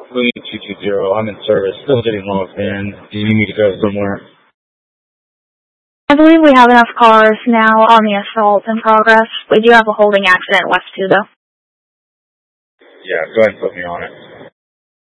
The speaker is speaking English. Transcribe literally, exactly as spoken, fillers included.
Queen two two zero. I'm in service. Still getting logged in. Do you need me to go somewhere? I believe we have enough cars now on the assault in progress. We do have a holding accident west too, though. Yeah, go ahead and put me on it.